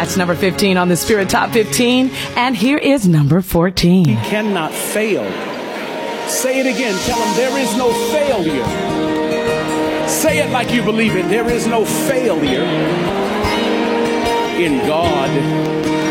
That's number 15 on the Spirit Top 15. And here is number 14. He cannot fail. Say it again. Tell him there is no failure. Say it like you believe it. There is no failure in God.